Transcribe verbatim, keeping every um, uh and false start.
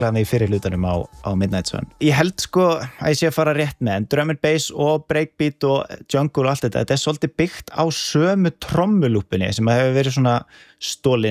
í fyrirlutanum á, á Midnight Sun. Ég held sko að ég sé að fara rétt með en drum and bass og breakbeat og jungle og allt þetta, þetta er svolítið byggt á sömu trommulúpunni sem hefur verið svona stólin